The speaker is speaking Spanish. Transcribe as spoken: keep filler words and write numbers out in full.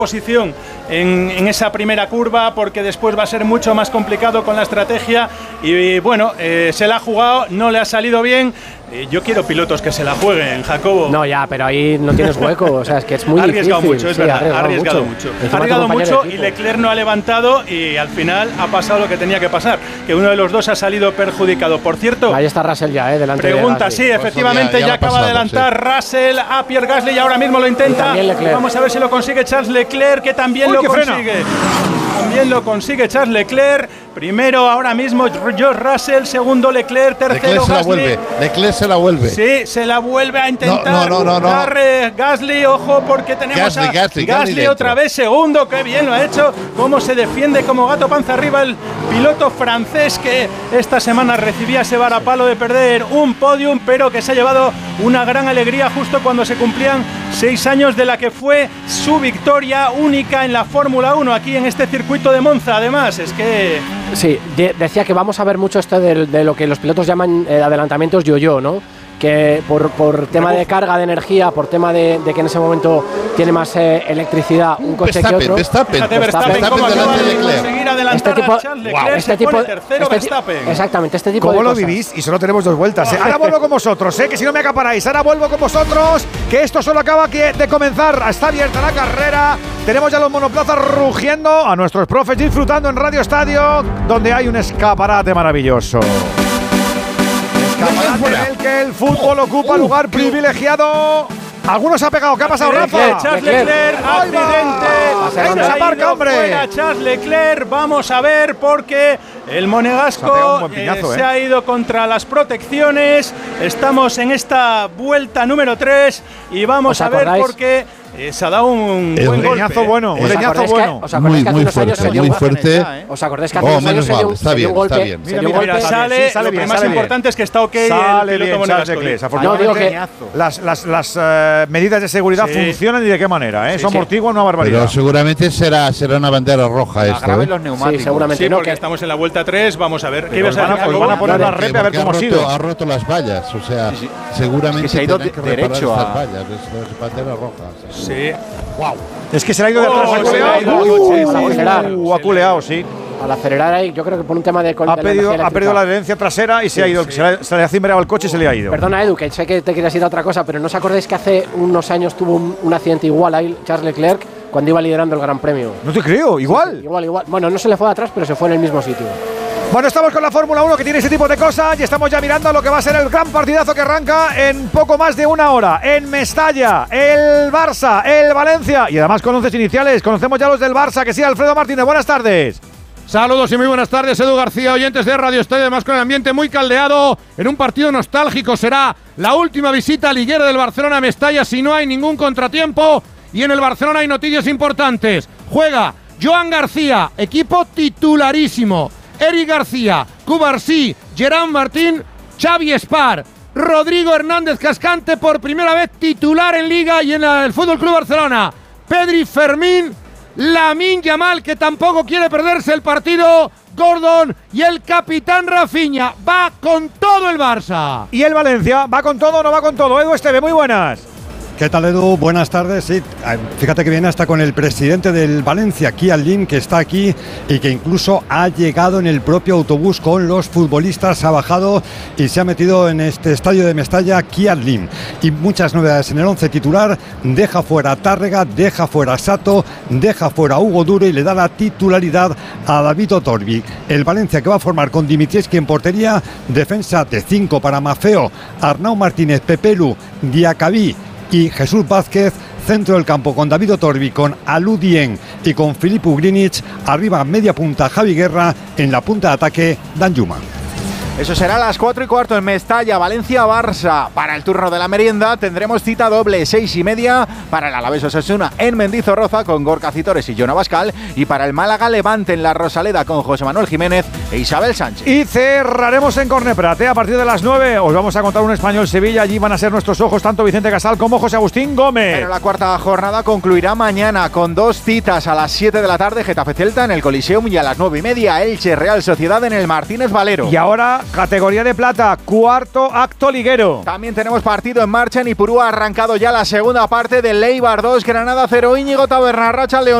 posición en, en esa primera curva, porque después va a ser mucho más complicado con la estrategia y bueno, eh, se la ha jugado, no le ha salido bien. Eh, yo quiero pilotos que se la jueguen, Jacobo. No, ya, pero ahí no tienes hueco, o sea, es que es muy ha arriesgado difícil. mucho, es sí, verdad, ha ha arriesgado mucho. mucho. Ha arriesgado mucho y Leclerc no ha levantado y al final ha pasado lo que tenía que pasar, que uno de los dos ha salido perjudicado. Por cierto, ahí está Russell ya, eh, delante pregunta, de sí, efectivamente, ya, ya, ya acaba pasado, de adelantar sí. Russell a Pierre Gasly y ahora mismo lo intenta. Vamos a ver si lo consigue Charles Leclerc, que también Uy, lo consigue. Frena. También lo consigue Charles Leclerc. Primero ahora mismo George Russell, segundo Leclerc, tercero Leclerc se Gasly. La vuelve. Leclerc se la vuelve. Sí, se la vuelve a intentar. No, no, no, no, no. Gasly, ojo, porque tenemos Gasly, a Gasly, Gasly, Gasly otra vez segundo, qué bien lo ha hecho. Cómo se defiende como gato panza arriba el piloto francés que esta semana recibía ese varapalo de perder un podium, pero que se ha llevado una gran alegría justo cuando se cumplían seis años de la que fue su victoria única en la Fórmula uno aquí en este circuito de Monza. Además, es que... Sí, de, decía que vamos a ver mucho esto de, de lo que los pilotos llaman eh, adelantamientos yo-yo, ¿no? Que por, por tema de carga de energía, por tema de, de que en ese momento tiene más eh, electricidad un coche Verstappen, que otro. Verstappen, Fíjate, Verstappen, Verstappen delante de Leclerc. Este tipo, wow. este tipo, tercero este, Verstappen. Exactamente, este tipo ¿Cómo de lo cosas. vivís? Y solo tenemos dos vueltas. ¿eh? Ahora vuelvo con vosotros, ¿eh? Que si no me acaparáis. Ahora vuelvo con vosotros, que esto solo acaba de comenzar. Está abierta la carrera. Tenemos ya los monoplazas rugiendo, a nuestros profes disfrutando en Radio Estadio, donde hay un escaparate maravilloso. Escaparate en el que el fútbol ocupa lugar privilegiado. Algunos se ha pegado. ¿Qué ha pasado, Rafa? Charles Leclerc, accidente. Venga, se aparca, hombre. Fuera Charles Leclerc. Vamos a ver porque el monegasco se ha, eh, eh. se ha ido contra las protecciones. Estamos en esta vuelta número tres y vamos a ver por qué eh, se ha dado un el buen leñazo golpe. bueno. Un leñazo bueno. ¿Os acordáis muy, que hace muy unos fuerte, años se dio muy un fuerte. ¿eh? ¿Os acordáis que hace Oh, unos años se dio, está se dio bien, un golpe? está bien. Se dio Mira, un golpe. mira, sale, sí, sale lo bien, que más sale importante bien. es que está ok Sale el piloto bien, Charles monegasco. Leclerc. No, digo que las, las, las uh, medidas de seguridad sí. funcionan y de qué manera, ¿eh? Sí, Eso sí. amortigua una barbaridad. Pero seguramente será, será una bandera roja esto, ¿eh? Los neumáticos. Sí, seguramente Sí, no, porque que estamos en la vuelta tres, vamos a ver. ¿Qué Pues ibas a van, a, decir, pues van a poner la repe a ver Porque cómo ha ha sido. roto, ha roto las vallas, o sea, sí, sí. seguramente es que se ha ido tendrán que de, reparar derecho estas a... vallas, es, es bandera roja. O sea. Sí. Wow. Es que se le ha ido de Oh, atrás. se le ha ido uh, el coche, al sí, acelerar. sí, uh, ha culeado, sí. al acelerar ahí, yo creo que por un tema de... Ha perdido, ha perdido la adherencia trasera y se sí, ha ido. sí. Se, le, se le ha cimbreado el coche y se le ha ido. Perdona, Edu, que sé que te querías ir a otra cosa, pero ¿no os acordáis que hace unos años tuvo un, un accidente igual ahí Charles Leclerc cuando iba liderando el Gran Premio? No te creo, igual. Sí, sí, igual, igual. Bueno, no se le fue de atrás, pero se fue en el mismo sitio. Bueno, estamos con la Fórmula uno que tiene ese tipo de cosas y estamos ya mirando lo que va a ser el gran partidazo que arranca en poco más de una hora. En Mestalla, el Barça, el Valencia y además con once iniciales. Conocemos ya los del Barça, que sí, Alfredo Martínez. Buenas tardes. Saludos y muy buenas tardes, Edu García, oyentes de Radio Estadio, además con el ambiente muy caldeado, en un partido nostálgico. Será la última visita liguera del Barcelona a Mestalla si no hay ningún contratiempo, y en el Barcelona hay noticias importantes. Juega Joan García, equipo titularísimo, Eric García, Cubarsí, Gerard Martín, Xavi Espar, Rodrigo Hernández Cascante por primera vez titular en Liga y en el F C Barcelona, Pedri, Fermín, Lamine Yamal, que tampoco quiere perderse el partido, Gordon y el capitán Rafinha. Va con todo el Barça. ¿Y el Valencia? ¿Va con todo o no va con todo? Edu Esteve, muy buenas. ¿Qué tal, Edu? Buenas tardes. Sí, fíjate que viene hasta con el presidente del Valencia, Kian Lim, que está aquí y que incluso ha llegado en el propio autobús con los futbolistas, ha bajado y se ha metido en este estadio de Mestalla, Kian Lim. Y muchas novedades en el once titular. Deja fuera a Tárrega, deja fuera a Sato, deja fuera a Hugo Duro y le da la titularidad a David Otorbi. El Valencia que va a formar con Dimitrievski en portería, defensa de cinco para Mafeo, Arnau Martínez, Pepelu, Diacabí y Jesús Vázquez, centro del campo con David Otorbi, con Alou Dieng y con Filip Ugrinic, arriba media punta Javi Guerra, en la punta de ataque Danjuma. Eso será a las cuatro y cuarto en Mestalla, Valencia-Barça. Para el turno de la merienda tendremos cita doble, seis y media para el Alavés Osasuna en Mendizorroza con Gorka Citores y Jon Abascal, y para el Málaga-Levante en la Rosaleda con José Manuel Jiménez e Isabel Sánchez. Y cerraremos en Corneprat, ¿eh? A partir de las nueve os vamos a contar un Español-Sevilla. Allí van a ser nuestros ojos tanto Vicente Casal como José Agustín Gómez. Pero la cuarta jornada concluirá mañana con dos citas: a las siete de la tarde Getafe-Celta en el Coliseum y a las nueve y media Elche-Real Sociedad en el Martínez Valero. Y ahora categoría de plata, cuarto acto liguero. También tenemos partido en marcha en Ipurú. Ha arrancado ya la segunda parte del Eibar dos, Granada cero. Íñigo Taberna, Racha León.